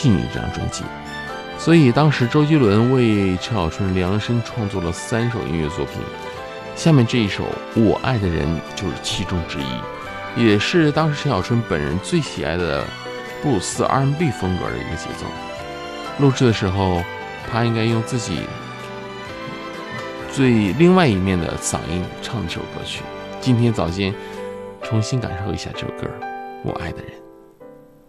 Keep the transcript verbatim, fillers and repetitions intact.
细腻这张专辑。所以当时周杰伦为陈小春量身创作了三首音乐作品，下面这一首《我爱的人》就是其中之一，也是当时陈小春本人最喜爱的布鲁斯 R and B 风格的一个节奏。录制的时候，他应该用自己最另外一面的嗓音唱这首歌曲。今天早间重新感受一下这首歌《我爱的人》。